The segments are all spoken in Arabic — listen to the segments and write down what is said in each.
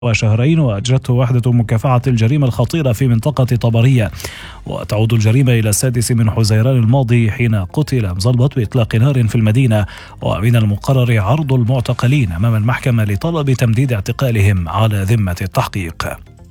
وشهرين، وأجرته وحدة مكافحة الجريمة الخطيرة في منطقة طبرية. وتعود الجريمة إلى 6 من حزيران الماضي حين قتل مزلبط بإطلاق نار في المدينة، ومن المقرر عرض المعتقلين أمام المحكمة لطلب تمديد اعتقالهم على ذمة التحقيق.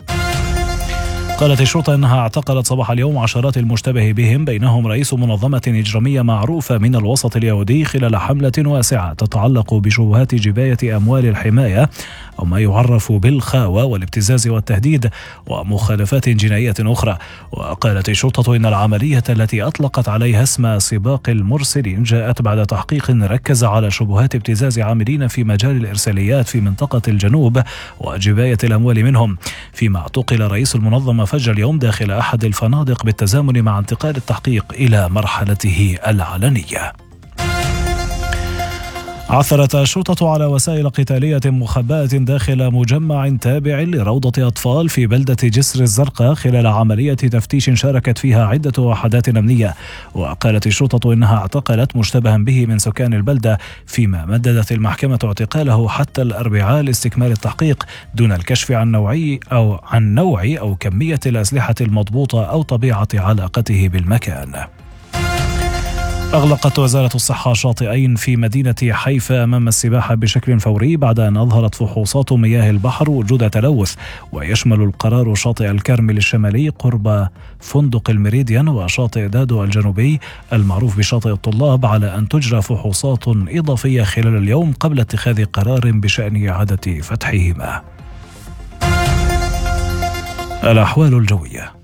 قالت الشرطة أنها اعتقلت صباح اليوم عشرات المشتبه بهم، بينهم رئيس منظمة إجرامية معروفة من الوسط اليهودي، خلال حملة واسعة تتعلق بشبهات جباية أموال الحماية أو ما يعرف بالخاوة والابتزاز والتهديد ومخالفات جنائية أخرى. وقالت الشرطة إن العملية التي أطلقت عليها اسم سباق المرسلين جاءت بعد تحقيق ركز على شبهات ابتزاز عاملين في مجال الإرساليات في منطقة الجنوب وجباية الأموال منهم، فيما اعتقل رئيس المنظمة فجر اليوم داخل أحد الفنادق بالتزامن مع انتقال التحقيق إلى مرحلته العلنية. عثرت الشرطة على وسائل قتالية مخبأة داخل مجمع تابع لروضة أطفال في بلدة جسر الزرقاء خلال عملية تفتيش شاركت فيها عدة وحدات أمنية. وقالت الشرطة إنها اعتقلت مشتبها به من سكان البلدة، فيما مددت المحكمة اعتقاله حتى الأربعاء لاستكمال التحقيق دون الكشف عن نوع أو كمية الأسلحة المضبوطة أو طبيعة علاقته بالمكان. أغلقت وزارة الصحة شاطئين في مدينة حيفا أمام السباحة بشكل فوري بعد أن أظهرت فحوصات مياه البحر وجود تلوث. ويشمل القرار شاطئ الكرمل الشمالي قرب فندق الميريديان وشاطئ دادو الجنوبي المعروف بشاطئ الطلاب، على أن تجرى فحوصات إضافية خلال اليوم قبل اتخاذ قرار بشأن إعادة فتحهما. الأحوال الجوية.